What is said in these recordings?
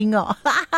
哦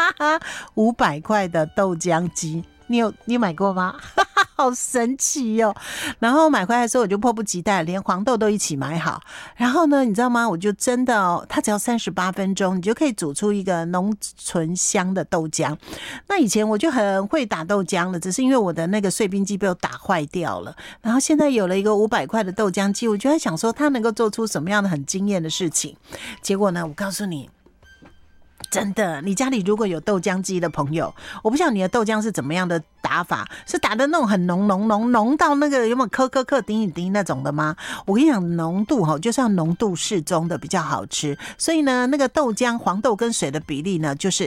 ，500块的豆浆机，你有买过吗？好神奇哦！然后买回来的时候我就迫不及待，连黄豆都一起买好。然后呢，你知道吗？我就真的哦，它只要38分钟，你就可以煮出一个浓醇香的豆浆。那以前我就很会打豆浆了，只是因为我的那个碎冰机被我打坏掉了。然后现在有了一个500块的豆浆机，我就在想说它能够做出什么样的很惊艳的事情。结果呢，我告诉你。真的，你家里如果有豆浆机的朋友，我不晓得你的豆浆是怎么样的打法，是打的那种很浓到那个有没有颗滴那种的吗？我跟你讲，浓度就是要浓度适中的比较好吃。所以呢，那个豆浆黄豆跟水的比例呢，就是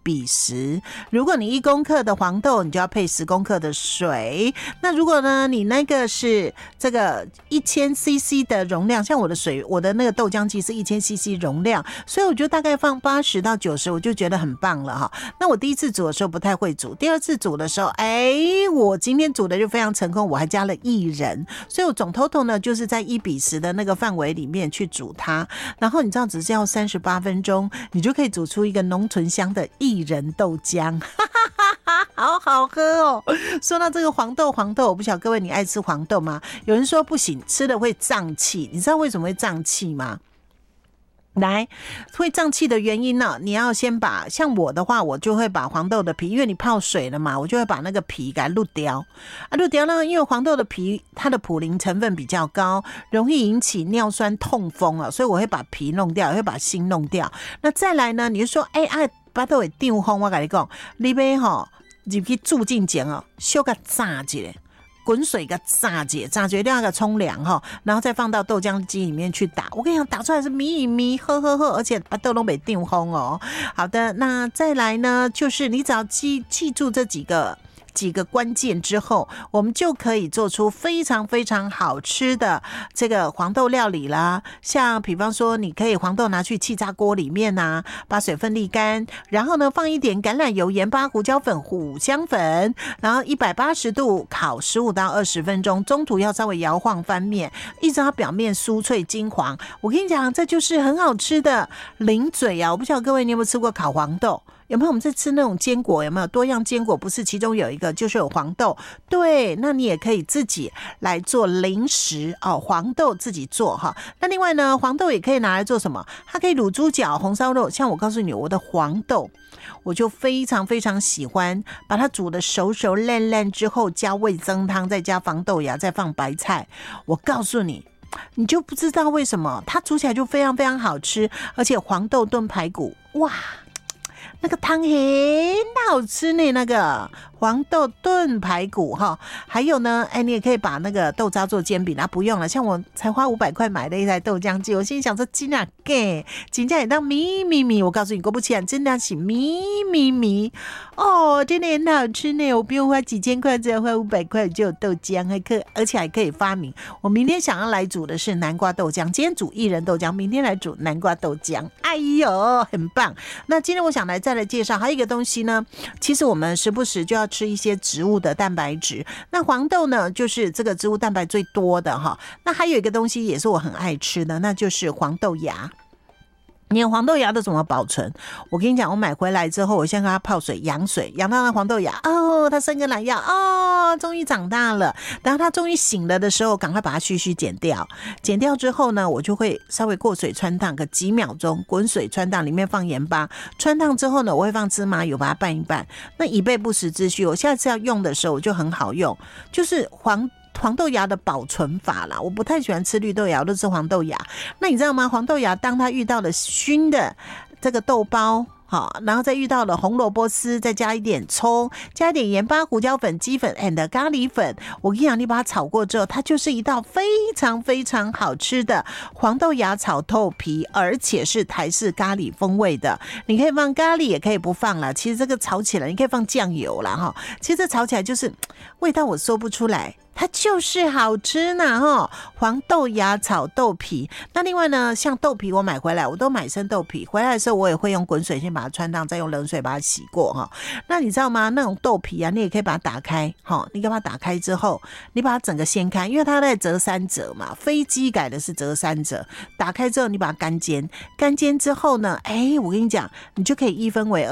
1:10。如果你1公克的黄豆，你就要配10公克的水。那如果呢，你那个是这个1000cc 的容量，像我的那个豆浆机是1000cc 容量，所以我就大概放80到90，我就觉得很棒了哈。那我第一次煮的时候不太会煮，第二次煮的时候，我今天煮的就非常成功，我还加了薏仁，所以我总 total 呢就是在1:10的那个范围里面去煮它。然后你知道，只是要38分钟，你就可以煮出一个浓醇香的薏仁豆浆，好好喝哦。说到这个黄豆，我不晓得各位你爱吃黄豆吗？有人说不行，吃了会胀气，你知道为什么会胀气吗？来，会胀气的原因呢，你要先把，像我的话，我就会把黄豆的皮，因为你泡水了嘛，我就会把那个皮给它撸掉撸掉呢，因为黄豆的皮它的普林成分比较高，容易引起尿酸痛风啊，所以我会把皮弄掉，也会把心弄掉。那再来呢，你就说巴豆会丢风，我跟你讲，你要入去煮进前小个炸一下，滚水给炸解，炸解掉那个冲凉然后再放到豆浆机里面去打。我跟你讲，打出来是咪，呵，而且把豆都没定烘哦。好的，那再来呢，就是你只要记住这几个关键之后，我们就可以做出非常非常好吃的这个黄豆料理啦。像比方说，你可以黄豆拿去气炸锅里面啊，把水分沥干，然后呢放一点橄榄油、盐巴、胡椒粉、五香粉，然后180度烤15到20分钟，中途要稍微摇晃翻面，一直到表面酥脆金黄。我跟你讲，这就是很好吃的零嘴啊！我不晓得各位你有没有吃过烤黄豆？有没有我们在吃那种坚果？有没有多样坚果？不是其中有一个就是有黄豆，对，那你也可以自己来做零食黄豆自己做哈。那另外呢，黄豆也可以拿来做什么？它可以卤猪脚、红烧肉。像我告诉你，我的黄豆我就非常非常喜欢把它煮的熟烂之后，加味噌汤，再加黄豆芽，再放白菜。我告诉你，你就不知道为什么它煮起来就非常非常好吃，而且黄豆炖排骨，哇！那个汤很好吃呢，那个黄豆炖排骨还有呢，你也可以把那个豆渣做煎饼不用了，像我才花500块买了一台豆浆机，我心里想说真的给真的也当咪，我告诉你，果不其然，真的是咪真的很好吃呢。我不用花几千块，只要花500块就有豆浆，而且还可以发明。我明天想要来煮的是南瓜豆浆，今天煮薏仁豆浆，明天来煮南瓜豆浆，哎呦，很棒。那今天我想再来介绍还有一个东西呢，其实我们时不时就要吃一些植物的蛋白质，那黄豆呢就是这个植物蛋白最多的那还有一个东西也是我很爱吃的，那就是黄豆芽。你黄豆芽都怎么保存？我跟你讲，我买回来之后，我先给它泡水养水，养到那黄豆芽它生根来要终于长大了。等到它终于醒了的时候，赶快把它须剪掉。剪掉之后呢，我就会稍微过水汆烫个几秒钟，滚水汆烫，里面放盐巴。汆烫之后呢，我会放芝麻油把它拌一拌。那以备不时之需，我下次要用的时候我就很好用，就是黄豆芽的保存法啦，我不太喜欢吃绿豆芽，我都吃黄豆芽。那你知道吗？黄豆芽当它遇到了熏的这个豆包，然后再遇到了红萝卜丝，再加一点葱，加一点盐巴、胡椒粉、鸡粉 and 咖喱粉。我跟你讲，你把它炒过之后，它就是一道非常非常好吃的黄豆芽炒豆皮，而且是台式咖喱风味的。你可以放咖喱，也可以不放啦。其实这个炒起来，你可以放酱油啦其实这炒起来就是味道我说不出来。 它就是好吃呢齁。黄豆芽炒豆皮，那另外呢，像豆皮我买回来，我都买生豆皮，回来的时候我也会用滚水先把它汆烫，再用冷水把它洗过齁。那你知道吗？那种豆皮啊，你也可以把它打开齁，你把它打开之后，你把它整个掀开，因为它在折三折嘛，飞机改的是折三折。打开之后，你把它干煎，干煎之后呢，我跟你讲，你就可以1分为2。